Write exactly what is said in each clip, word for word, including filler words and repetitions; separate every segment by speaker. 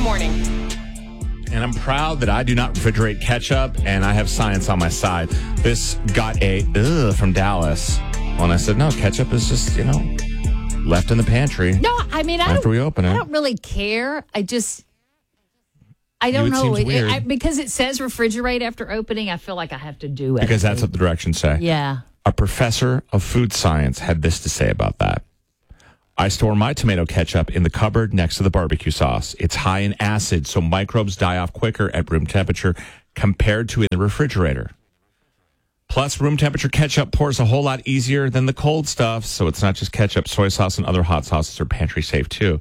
Speaker 1: morning.
Speaker 2: And I'm proud that I do not refrigerate ketchup, and I have science on my side. This got a ugh from Dallas. When I said, no, ketchup is just, you know, left in the pantry.
Speaker 3: No, I mean, I
Speaker 2: after
Speaker 3: don't,
Speaker 2: we open it.
Speaker 3: I don't really care. I just, I don't
Speaker 2: You, it
Speaker 3: know.
Speaker 2: seems weird.
Speaker 3: I, because it says refrigerate after opening, I feel like I have to do it.
Speaker 2: Because that's what the directions say.
Speaker 3: Yeah.
Speaker 2: A professor of food science had this to say about that. I store my tomato ketchup in the cupboard next to the barbecue sauce. It's high in acid, so microbes die off quicker at room temperature compared to in the refrigerator. Plus, room temperature ketchup pours a whole lot easier than the cold stuff, so it's not just ketchup, soy sauce, and other hot sauces are pantry safe too.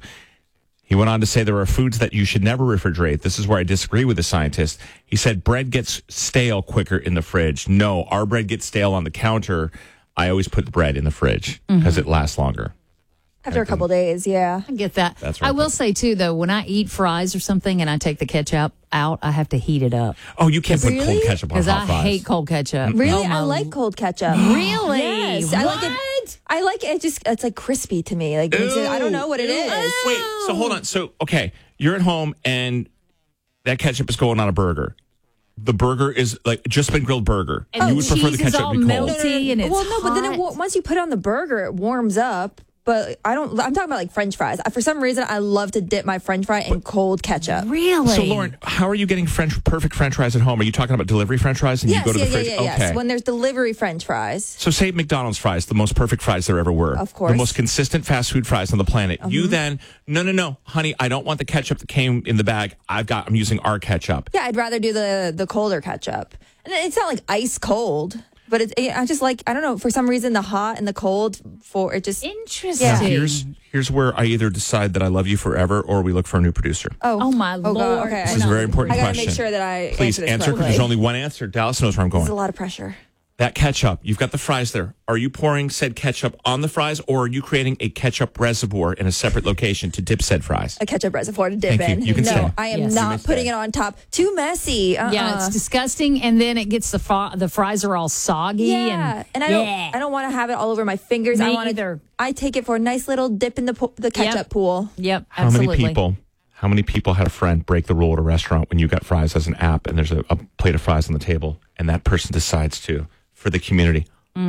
Speaker 2: He went on to say there are foods that you should never refrigerate. This is where I disagree with the scientist. He said bread gets stale quicker in the fridge. No, our bread gets stale on the counter. I always put the bread in the fridge because mm-hmm. it lasts longer.
Speaker 4: After a couple days, yeah.
Speaker 3: I get that.
Speaker 2: That's
Speaker 3: I
Speaker 2: right.
Speaker 3: will say, too, though, when I eat fries or something and I take the ketchup out, I have to heat it up.
Speaker 2: Oh, you can't put
Speaker 4: Really?
Speaker 2: cold ketchup on
Speaker 3: Because
Speaker 2: hot
Speaker 3: I
Speaker 2: fries.
Speaker 3: hate cold ketchup.
Speaker 4: Really?
Speaker 3: Oh,
Speaker 4: I
Speaker 3: my-
Speaker 4: like cold ketchup.
Speaker 3: Really?
Speaker 4: Yes. I like it.
Speaker 3: What?
Speaker 4: I like it. It just, it's like crispy to me. Like, it's- I don't know what it
Speaker 2: Ew.
Speaker 4: is.
Speaker 2: Wait, so hold on. So, okay, you're at home and that ketchup is going on a burger. The burger is like just been grilled burger.
Speaker 3: And
Speaker 2: you would
Speaker 3: the
Speaker 2: prefer the
Speaker 3: cheese is
Speaker 2: ketchup
Speaker 3: all
Speaker 2: to be cold.
Speaker 3: melty and it's
Speaker 4: well, no, but then it,
Speaker 3: hot.
Speaker 4: wa- once you put it on the burger, it warms up. But I don't, I'm talking about like French fries. I, for some reason, I love to dip my French fry in cold ketchup.
Speaker 3: Really?
Speaker 2: So, Lauren, how are you getting French perfect French fries at home? Are you talking about delivery French fries and
Speaker 4: Yes,
Speaker 2: you go to
Speaker 4: yeah,
Speaker 2: the
Speaker 4: yeah,
Speaker 2: fridge?
Speaker 4: yeah,
Speaker 2: okay.
Speaker 4: yes. When there's delivery French fries.
Speaker 2: So say McDonald's fries, the most perfect fries there ever were.
Speaker 4: Of course.
Speaker 2: The most consistent fast food fries on the planet.
Speaker 4: Uh-huh.
Speaker 2: You then, no, no, no, honey, I don't want the ketchup that came in the bag. I've got, I'm using our ketchup.
Speaker 4: Yeah, I'd rather do the the colder ketchup. And it's not like ice cold, but it's, I just like, I don't know, for some reason, the hot and the cold, for it just.
Speaker 3: Interesting.
Speaker 4: Yeah.
Speaker 2: Now, here's here's where I either decide that I love you forever or we look for a new producer.
Speaker 4: Oh,
Speaker 3: Oh, my
Speaker 4: God,
Speaker 3: Lord.
Speaker 4: okay.
Speaker 2: This is a very important
Speaker 4: I gotta
Speaker 2: question.
Speaker 4: make sure that I
Speaker 2: Please
Speaker 4: answer this
Speaker 2: answer because
Speaker 4: correctly.
Speaker 2: there's only one answer. Dallas knows where I'm
Speaker 4: There's
Speaker 2: going.
Speaker 4: a lot of pressure.
Speaker 2: That ketchup, you've got the fries there. Are you pouring said ketchup on the fries or are you creating a ketchup reservoir in a separate location to dip said fries?
Speaker 4: A ketchup reservoir to dip
Speaker 2: Thank you.
Speaker 4: in.
Speaker 2: You can
Speaker 4: no,
Speaker 2: stay.
Speaker 4: I am
Speaker 3: Yes.
Speaker 2: You may
Speaker 4: not
Speaker 2: stay.
Speaker 4: putting it on top. Too messy. Uh-uh.
Speaker 3: Yeah, it's disgusting, and then it gets the fri- the fries are all soggy.
Speaker 4: Yeah,
Speaker 3: and,
Speaker 4: and I
Speaker 3: yeah.
Speaker 4: don't. I don't want to have it all over my fingers.
Speaker 3: Me
Speaker 4: I want
Speaker 3: either.
Speaker 4: I take it for a nice little dip in the po- the ketchup
Speaker 3: Yep.
Speaker 4: pool.
Speaker 3: Yep,
Speaker 2: How
Speaker 3: absolutely.
Speaker 2: many people? How many people had a friend break the rule at a restaurant when you got fries as an app and there's a, a plate of fries on the table and that person decides to, for the community,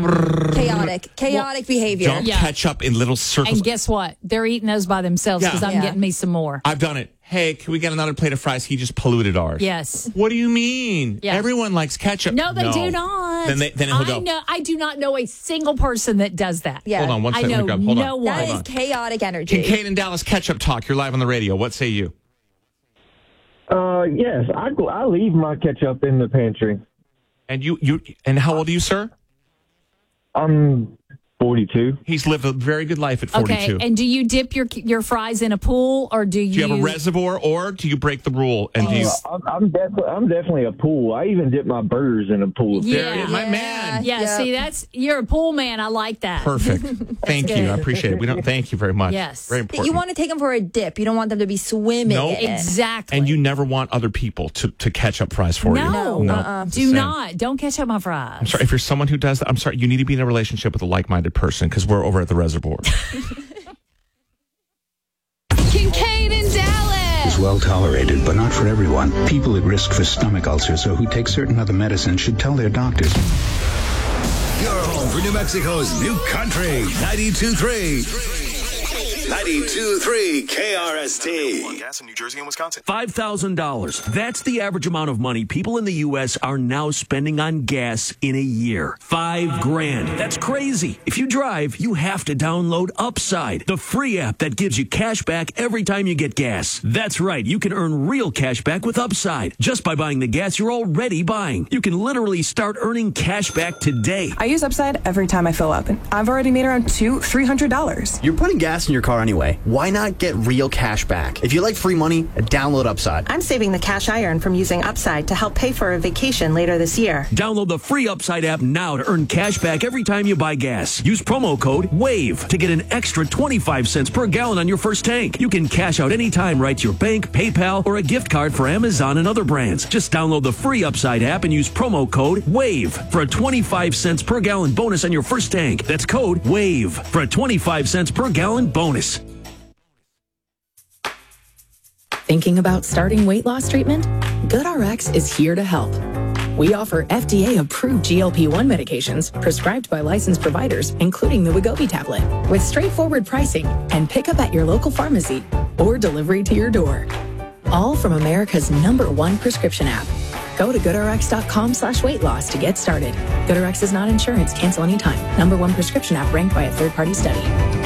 Speaker 4: Chaotic, chaotic behavior.
Speaker 2: dump
Speaker 3: Yeah.
Speaker 2: ketchup in little circles.
Speaker 3: And guess what? They're eating those by themselves
Speaker 2: Yeah.
Speaker 3: because I'm
Speaker 4: Yeah.
Speaker 3: getting me some more.
Speaker 2: I've done it. Hey, can we get another plate of fries? He just polluted ours.
Speaker 3: Yes.
Speaker 2: What do you mean?
Speaker 3: Yeah.
Speaker 2: Everyone likes ketchup.
Speaker 3: No, they do not.
Speaker 2: Then, they, then he'll
Speaker 3: I
Speaker 2: go,
Speaker 3: know. I do not know a single person that does that.
Speaker 4: Yeah.
Speaker 2: hold on one
Speaker 3: I
Speaker 2: second.
Speaker 3: know
Speaker 2: Hold on.
Speaker 3: no one.
Speaker 4: That
Speaker 2: Hold
Speaker 4: is
Speaker 2: on.
Speaker 4: chaotic energy.
Speaker 2: Kincaid and Dallas Ketchup Talk. You're live on the radio. What say you?
Speaker 5: Uh, yes, I go, I leave my ketchup in the pantry.
Speaker 2: And you, you, and how old are you, sir?
Speaker 5: I'm forty-two.
Speaker 2: He's lived a very good life at forty-two.
Speaker 3: Okay. And do you dip your your fries in a pool or do you?
Speaker 2: do you have a reservoir or do you break the rule? And do you?
Speaker 5: I'm, I'm definitely I'm definitely a pool. I even dip my burgers in a pool. of
Speaker 3: Yeah.
Speaker 2: There it is, my man.
Speaker 3: Yeah.
Speaker 4: Yep.
Speaker 3: See, that's you're a pool man. I like that.
Speaker 2: Perfect. Thank you.
Speaker 4: good.
Speaker 2: I appreciate it. We don't. Thank you very much.
Speaker 3: Yes.
Speaker 2: Very important.
Speaker 4: You want to take them for a dip. You don't want them to be swimming
Speaker 2: No.
Speaker 4: in it.
Speaker 3: Exactly.
Speaker 2: and you never want other people to, to catch up fries for you.
Speaker 3: no,
Speaker 4: No,
Speaker 3: uh-uh.
Speaker 4: uh-uh.
Speaker 2: It's the
Speaker 3: do
Speaker 2: same.
Speaker 3: not. Don't catch up my fries.
Speaker 2: I'm sorry. If you're someone who does that, I'm sorry. You need to be in a relationship with a like-minded person because we're over at the reservoir.
Speaker 3: Kincaid in Dallas.
Speaker 6: Is well tolerated, but not for everyone. People at risk for stomach ulcers or who take certain other medicines should tell their doctors.
Speaker 7: Your home for New Mexico's new country. ninety-two point three. ninety-two point three K R S T.
Speaker 8: Gas in New Jersey and Wisconsin.
Speaker 9: five thousand dollars. That's the average amount of money people in the U S are now spending on gas in a year. Five grand. That's crazy. If you drive, you have to download Upside, the free app that gives you cash back every time you get gas. That's right. You can earn real cash back with Upside just by buying the gas you're already buying. You can literally start earning cash back today.
Speaker 10: I use Upside every time I fill up, and I've already made around two, three hundred dollars.
Speaker 11: You're putting gas in your car anyway. Why not get real cash back? If you like free money, download Upside.
Speaker 12: I'm saving the cash I earn from using Upside to help pay for a vacation later this year.
Speaker 9: Download the free Upside app now to earn cash back every time you buy gas. Use promo code WAVE to get an extra twenty-five cents per gallon on your first tank. You can cash out anytime right to your bank, PayPal, or a gift card for Amazon and other brands. Just download the free Upside app and use promo code WAVE for a twenty-five cents per gallon bonus on your first tank. That's code WAVE for a twenty-five cents per gallon bonus.
Speaker 1: Thinking about starting weight loss treatment? GoodRx is here to help. We offer F D A-approved G L P one medications prescribed by licensed providers, including the Wegovy tablet, with straightforward pricing and pickup at your local pharmacy or delivery to your door. All from America's number one prescription app. Go to GoodRx.com slash weight loss to get started. GoodRx is not insurance. Cancel anytime. Number one prescription app ranked by a third-party study.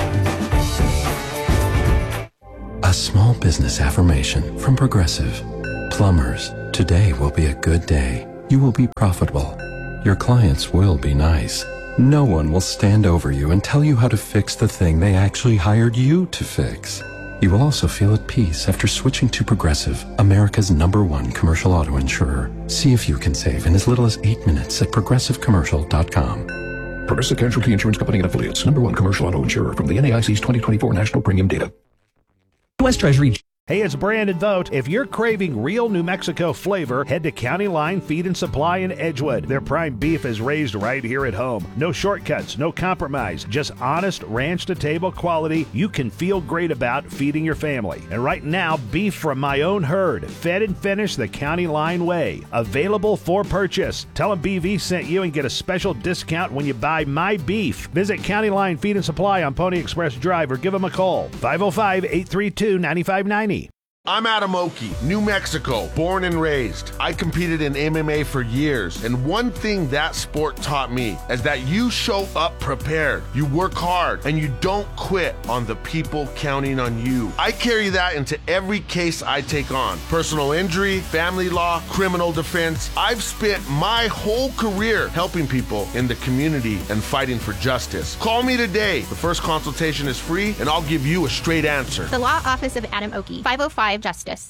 Speaker 8: A small business affirmation from Progressive. Plumbers, today will be a good day. You will be profitable. Your clients will be nice. No one will stand over you and tell you how to fix the thing they actually hired you to fix. You will also feel at peace after switching to Progressive, America's number one commercial auto insurer. See if you can save in as little as eight minutes at progressive commercial dot com.
Speaker 13: Progressive Casualty Insurance Company and Affiliates, number one commercial auto insurer from the N A I C's twenty twenty-four National Premium Data.
Speaker 14: U S Treasury. Hey, it's Brandon Vogt. If you're craving real New Mexico flavor, head to County Line Feed and Supply in Edgewood. Their prime beef is raised right here at home. No shortcuts, no compromise, just honest ranch-to-table quality you can feel great about feeding your family. And right now, beef from my own herd, fed and finished the County Line way. Available for purchase. Tell them B V sent you and get a special discount when you buy my beef. Visit County Line Feed and Supply on Pony Express Drive or give them a call. five oh five, eight three two, nine five nine zero.
Speaker 15: I'm Adam Oki, New Mexico, born and raised. I competed in M M A for years, and one thing that sport taught me is that you show up prepared, you work hard, and you don't quit on the people counting on you. I carry that into every case I take on. Personal injury, family law, criminal defense. I've spent my whole career helping people in the community and fighting for justice. Call me today. The first consultation is free, and I'll give you a straight answer.
Speaker 16: The Law Office of Adam Oki, five oh five Justice.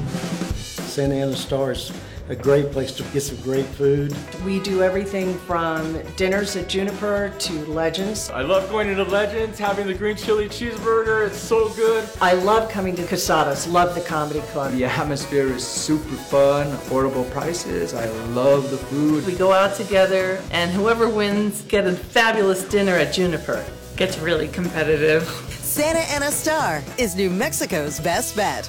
Speaker 17: Santa Ana Star is a great place to get some great food.
Speaker 18: We do everything from dinners at Juniper to Legends.
Speaker 19: I love going into Legends, having the green chili cheeseburger. It's so good.
Speaker 18: I love coming to Casadas. Love the comedy club.
Speaker 19: The atmosphere is super fun, affordable prices. I love the food.
Speaker 20: We go out together, and whoever wins get a fabulous dinner at Juniper. Gets really competitive.
Speaker 21: Santa Ana Star is New Mexico's best bet.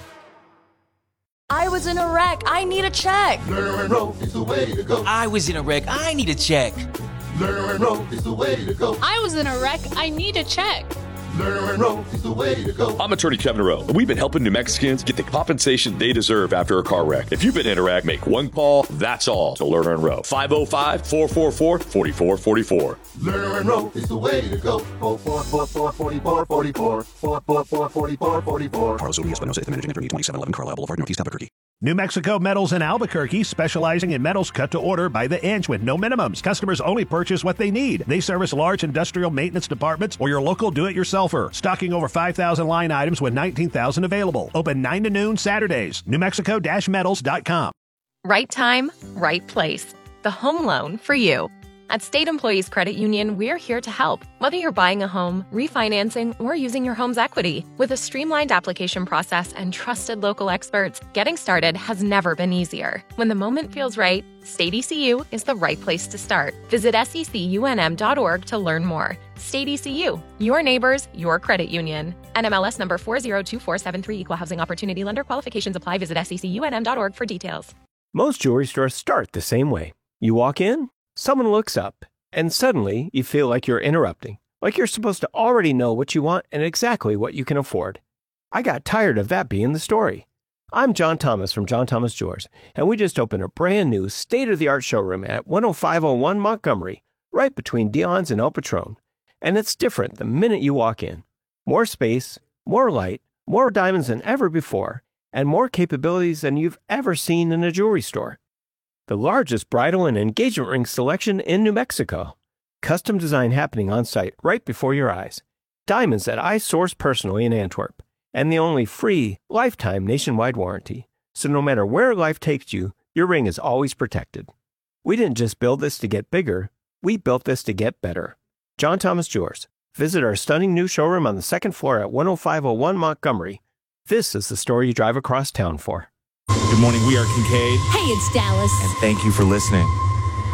Speaker 22: I was in a wreck. I need a check.
Speaker 23: Lerner and Rowe is the way to go.
Speaker 24: I was in a wreck. I need a check.
Speaker 23: Lerner and Rowe is the way to go.
Speaker 25: I was in a wreck. I need a check.
Speaker 23: Lerner and Rowe is the way to go.
Speaker 26: I'm attorney Kevin Rowe, and we've been helping New Mexicans get the compensation they deserve after a car wreck. If you've been in a wreck, make one call. That's all to Lerner and Rowe. five oh five, four four four, four four four four.
Speaker 23: Lerner and Rowe is the way to go. four four four, four four four, four four. four four four, four four four four.
Speaker 27: Carlos Urias Espinosa, the managing attorney, twenty-seven eleven Carlisle Boulevard, Northeast Albuquerque.
Speaker 14: New Mexico Metals in Albuquerque, specializing in metals cut to order by the inch with no minimums. Customers only purchase what they need. They service large industrial maintenance departments or your local do-it-yourselfer. Stocking over five thousand line items with nineteen thousand available. Open nine to noon Saturdays. New Mexico metals dot com.
Speaker 28: Right time, right place. The home loan for you. At State Employees Credit Union, we're here to help. Whether you're buying a home, refinancing, or using your home's equity. With a streamlined application process and trusted local experts, getting started has never been easier. When the moment feels right, State E C U is the right place to start. Visit S E C U N M dot org to learn more. State E C U, your neighbors, your credit union. N M L S number four zero two four seven three, Equal Housing Opportunity Lender. Qualifications apply. Visit S E C U N M dot org for details.
Speaker 29: Most jewelry stores start the same way. You walk in, someone looks up, and suddenly you feel like you're interrupting, like you're supposed to already know what you want and exactly what you can afford. I got tired of that being the story. I'm John Thomas from John Thomas Jewelers, and we just opened a brand new state-of-the-art showroom at one oh five oh one Montgomery, right between Dion's and El Patron. And it's different the minute you walk in. More space, more light, more diamonds than ever before, and more capabilities than you've ever seen in a jewelry store. The largest bridal and engagement ring selection in New Mexico. Custom design happening on site right before your eyes. Diamonds that I source personally in Antwerp. And the only free, lifetime nationwide warranty. So no matter where life takes you, your ring is always protected. We didn't just build this to get bigger, we built this to get better. John Thomas Jewelers. Visit our stunning new showroom on the second floor at one oh five oh one Montgomery. This is the store you drive across town for.
Speaker 2: Good morning, we are Kincaid.
Speaker 3: Hey, it's Dallas.
Speaker 2: And thank you for listening.